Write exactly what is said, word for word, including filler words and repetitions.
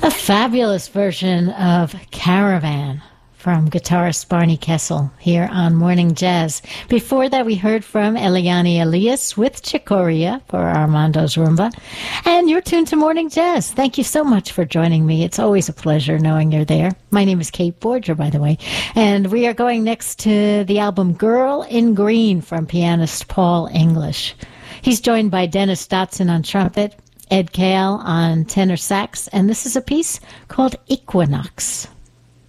A fabulous version of Caravan from guitarist Barney Kessel here on Morning Jazz. Before that, we heard from Eliane Elias with Chicoria for Armando's Rumba. And you're tuned to Morning Jazz. Thank you so much for joining me. It's always a pleasure knowing you're there. My name is Kate Borger, by the way. And we are going next to the album Girl in Green from pianist Paul English. He's joined by Dennis Dotson on trumpet, Ed Kale on tenor sax, and this is a piece called Equinox.